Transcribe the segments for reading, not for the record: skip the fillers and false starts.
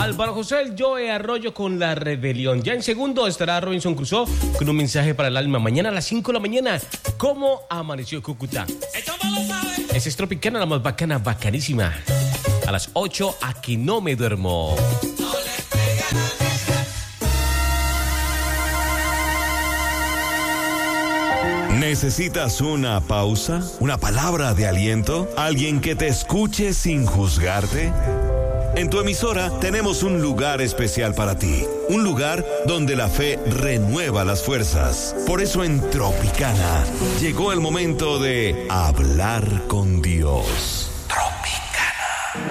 Álvaro José El Joe Arroyo con La Rebelión. Ya en segundo estará Robinson Crusoe con un mensaje para el alma. Mañana a las 5 de la mañana, ¿cómo amaneció Cúcuta? Esa es Tropicana, la más bacana, bacanísima. A las 8, Aquí no me duermo. ¿Necesitas una pausa? ¿Una palabra de aliento? ¿Alguien que te escuche sin juzgarte? En tu emisora tenemos un lugar especial para ti. Un lugar donde la fe renueva las fuerzas. Por eso en Tropicana llegó el momento de hablar con Dios. Tropicana.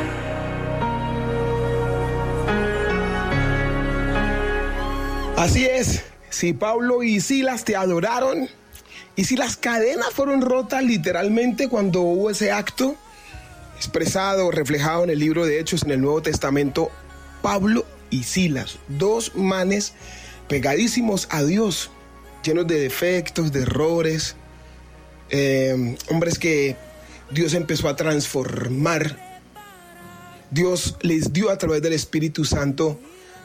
Así es. Si Pablo y Silas te adoraron, y si las cadenas fueron rotas literalmente cuando hubo ese acto, expresado, reflejado en el libro de Hechos en el Nuevo Testamento, Pablo y Silas, dos manes pegadísimos a Dios, llenos de defectos, de errores, hombres que Dios empezó a transformar. Dios les dio a través del Espíritu Santo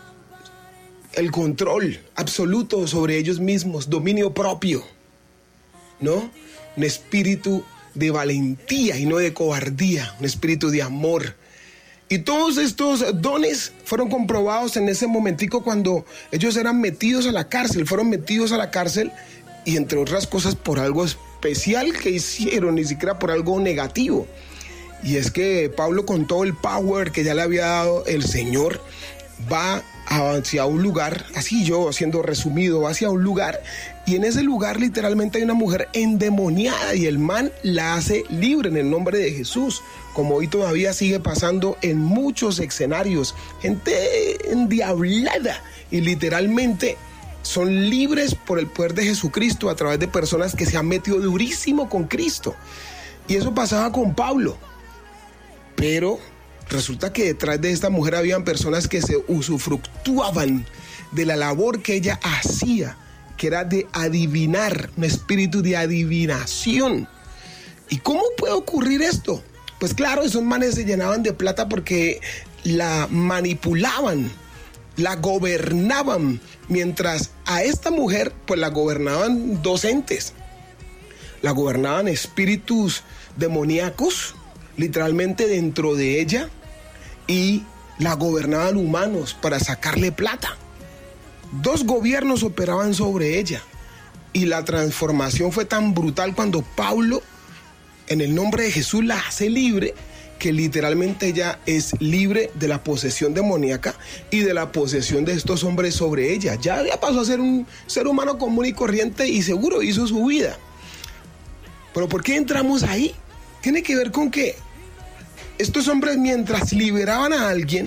el control absoluto sobre ellos mismos, dominio propio, ¿no? Un espíritu de valentía y no de cobardía, un espíritu de amor. Y todos estos dones fueron comprobados en ese momentico cuando ellos eran metidos a la cárcel, fueron metidos a la cárcel y entre otras cosas por algo especial que hicieron, ni siquiera por algo negativo. Y es que Pablo, con todo el power que ya le había dado el Señor, va hacia un lugar, así yo haciendo resumido, va hacia un lugar, y en ese lugar literalmente hay una mujer endemoniada y el man la hace libre en el nombre de Jesús, como hoy todavía sigue pasando en muchos escenarios. Gente endiablada y literalmente son libres por el poder de Jesucristo a través de personas que se han metido durísimo con Cristo. Y eso pasaba con Pablo, pero resulta que detrás de esta mujer habían personas que se usufructuaban de la labor que ella hacía, que era de adivinar, un espíritu de adivinación. ¿Y cómo puede ocurrir esto? Pues claro, esos manes se llenaban de plata porque la manipulaban, la gobernaban, mientras a esta mujer pues la gobernaban dos entes. La gobernaban espíritus demoníacos, literalmente dentro de ella, y la gobernaban humanos para sacarle plata. Dos gobiernos operaban sobre ella y la transformación fue tan brutal cuando Pablo, en el nombre de Jesús, la hace libre, que literalmente ella es libre de la posesión demoníaca y de la posesión de estos hombres sobre ella. Ya pasó a ser un ser humano común y corriente y seguro hizo su vida. Pero ¿por qué entramos ahí? Tiene que ver con que estos hombres, mientras liberaban a alguien,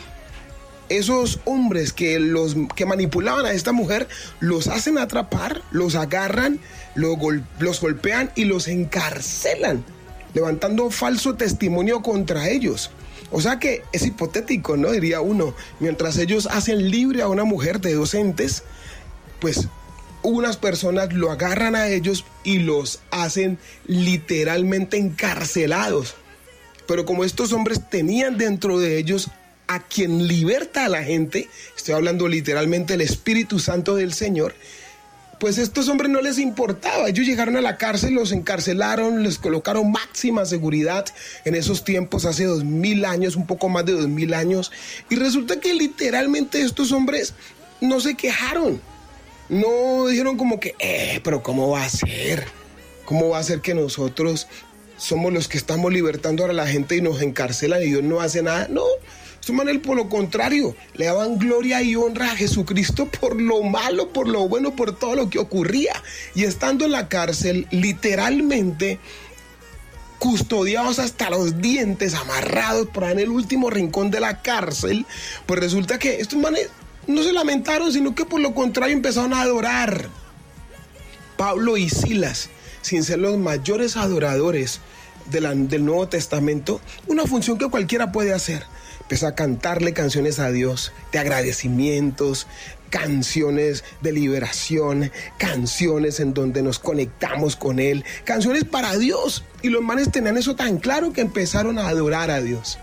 esos hombres que manipulaban a esta mujer, los hacen atrapar, los agarran, los golpean y los encarcelan, levantando falso testimonio contra ellos. O sea que es hipotético, ¿no? Diría uno, mientras ellos hacen libre a una mujer de dos entes, pues unas personas lo agarran a ellos y los hacen literalmente encarcelados. Pero como estos hombres tenían dentro de ellos a quien liberta a la gente, estoy hablando literalmente del Espíritu Santo del Señor, pues estos hombres no les importaba. Ellos llegaron a la cárcel, los encarcelaron, les colocaron máxima seguridad en esos tiempos, hace 2000 años, un poco más de 2000 años, y resulta que literalmente estos hombres no se quejaron. No dijeron como que, pero ¿cómo va a ser? ¿Cómo va a ser que nosotros somos los que estamos libertando a la gente y nos encarcelan y Dios no hace nada? No, estos manes por lo contrario, le daban gloria y honra a Jesucristo por lo malo, por lo bueno, por todo lo que ocurría. Y estando en la cárcel, literalmente custodiados hasta los dientes, amarrados por ahí en el último rincón de la cárcel, pues resulta que estos manes no se lamentaron, sino que por lo contrario empezaron a adorar. Pablo y Silas, sin ser los mayores adoradores del Nuevo Testamento, una función que cualquiera puede hacer. Empezó a cantarle canciones a Dios de agradecimientos, canciones de liberación, canciones en donde nos conectamos con Él, canciones para Dios. Y los manes tenían eso tan claro que empezaron a adorar a Dios,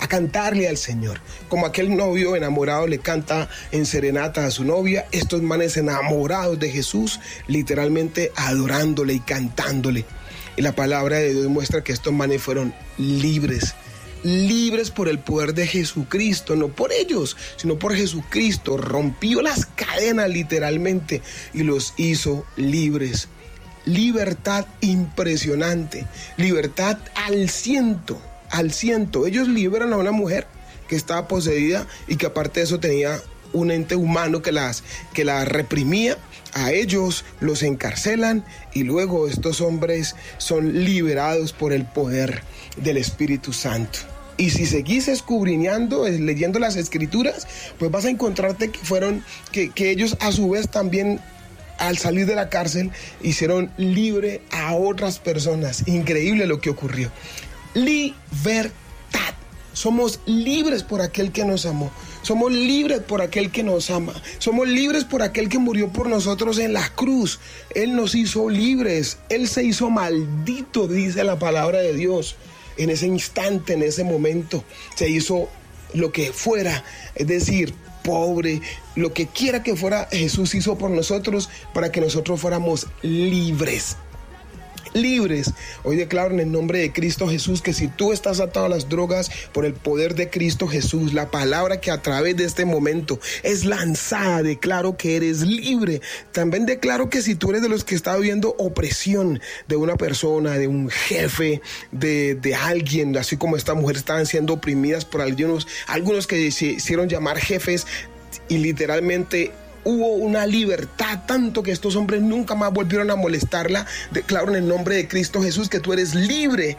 a cantarle al Señor. Como aquel novio enamorado le canta en serenata a su novia, estos manes enamorados de Jesús, literalmente adorándole y cantándole. Y la palabra de Dios muestra que estos manes fueron libres por el poder de Jesucristo, no por ellos, sino por Jesucristo. Rompió las cadenas literalmente y los hizo libres. Libertad impresionante, libertad al ciento. Ellos liberan a una mujer que estaba poseída y que aparte de eso tenía un ente humano que la reprimía. A ellos los encarcelan y luego estos hombres son liberados por el poder del Espíritu Santo. Y si seguís escudriñando, leyendo las Escrituras, pues vas a encontrarte que ellos a su vez también, al salir de la cárcel, hicieron libre a otras personas. Increíble lo que ocurrió. Libertad. Somos libres por aquel que nos amó. Somos libres por aquel que nos ama. Somos libres por aquel que murió por nosotros en la cruz. Él nos hizo libres. Él se hizo maldito, dice la palabra de Dios. En ese instante, en ese momento, se hizo lo que fuera, es decir, pobre, lo que quiera que fuera, Jesús hizo por nosotros para que nosotros fuéramos libres. Libres. Hoy declaro en el nombre de Cristo Jesús que si tú estás atado a las drogas, por el poder de Cristo Jesús, la palabra que a través de este momento es lanzada, declaro que eres libre. También declaro que si tú eres de los que está viviendo opresión de una persona, de un jefe, de alguien, así como esta mujer, estaban siendo oprimidas por algunos que se hicieron llamar jefes, y literalmente hubo una libertad, tanto que estos hombres nunca más volvieron a molestarla. Declaro en el nombre de Cristo Jesús que tú eres libre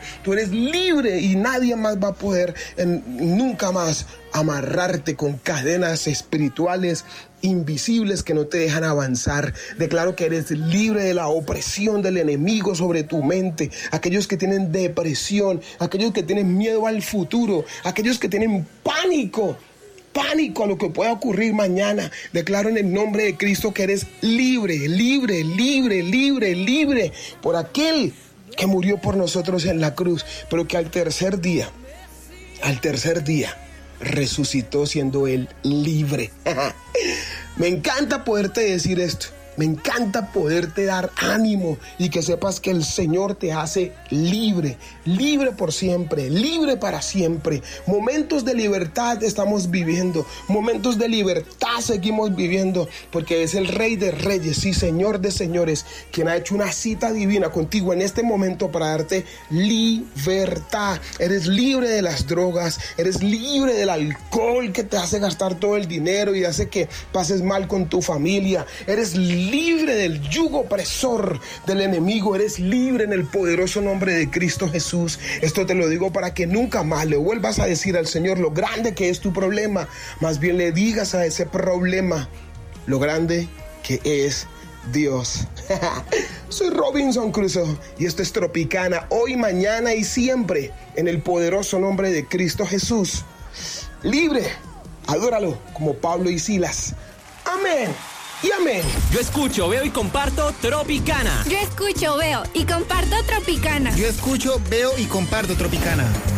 y nadie más va a poder nunca más amarrarte con cadenas espirituales invisibles que no te dejan avanzar. Declaro que eres libre de la opresión del enemigo sobre tu mente. Aquellos que tienen depresión, aquellos que tienen miedo al futuro, aquellos que tienen pánico a lo que pueda ocurrir mañana. Declaro en el nombre de Cristo que eres libre por aquel que murió por nosotros en la cruz, pero que al tercer día resucitó siendo él libre. Me encanta poderte decir esto. Me encanta poderte dar ánimo y que sepas que el Señor te hace libre por siempre, libre para siempre. Momentos de libertad estamos viviendo, momentos de libertad seguimos viviendo, porque es el Rey de Reyes y Señor de Señores quien ha hecho una cita divina contigo en este momento para darte libertad. Eres libre de las drogas, eres libre del alcohol que te hace gastar todo el dinero y hace que pases mal con tu familia. Eres libre del yugo opresor del enemigo. Eres libre en el poderoso nombre de Cristo Jesús. Esto te lo digo para que nunca más le vuelvas a decir al Señor lo grande que es tu problema. Más bien le digas a ese problema lo grande que es Dios. Soy Robinson Crusoe y esto es Tropicana, hoy, mañana y siempre, en el poderoso nombre de Cristo Jesús. Libre, adóralo como Pablo y Silas. Amén y amén. Yo escucho, veo y comparto Tropicana. Yo escucho, veo y comparto Tropicana. Yo escucho, veo y comparto Tropicana.